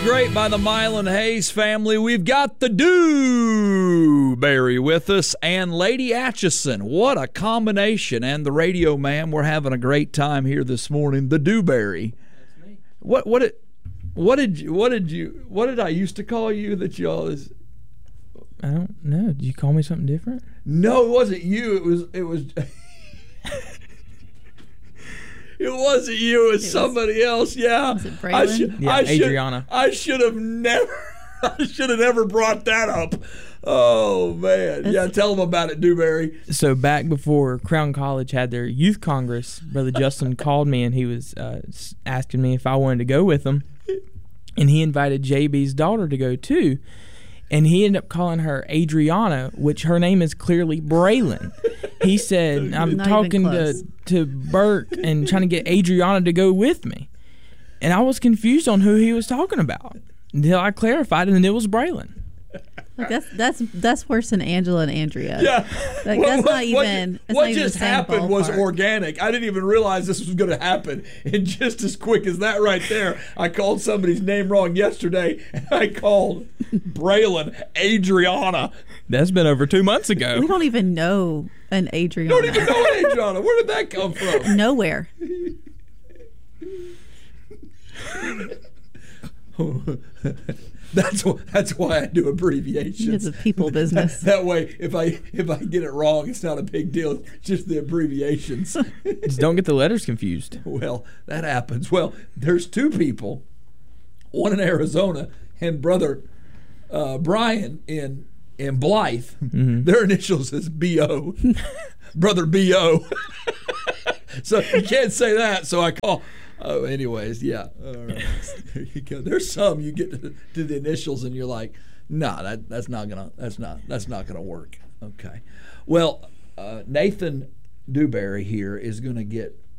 Great by the Mylan Hayes family. We've got the Dewberry with us and Lady Atchison. What a combination. And the radio man. We're having a great time here this morning. The Dewberry. That's me. What did I used to call you that you always? I don't know. Did you call me something different? No, it wasn't you. It was It wasn't you. It was somebody else. Yeah. Was it Braylon? Adriana. I should have never brought that up. Oh, man. Yeah, tell them about it, Dewberry. So back before Crown College had their youth congress, Brother Justin called me, and he was asking me if I wanted to go with them. And he invited JB's daughter to go, too. And he ended up calling her Adriana, which her name is clearly Braylon. He said, I'm talking to Bert and trying to get Adriana to go with me. And I was confused on who he was talking about until I clarified, and it was Braylon. Like that's worse than Angela and Andrea. Yeah. Like, that's not even. What just happened was organic. I didn't even realize this was going to happen. And just as quick as that right there, I called somebody's name wrong yesterday, and I called Braylon Adriana. That's been over 2 months ago. We don't even know an Adriana. Don't even know an Adriana. Where did that come from? Nowhere. That's why I do abbreviations. It's a people business. That way, if I get it wrong, it's not a big deal. It's just the abbreviations. Just don't get the letters confused. Well, that happens. Well, there's two people, one in Arizona and Brother Brian in Blythe. Mm-hmm. Their initials is B.O. Brother B.O. So you can't say that. So I call. Oh, anyways, yeah. All right. There you go. There's some you get to the initials and you're like, nah, that's not gonna work. Okay. Well, Nathan Dewberry here is gonna get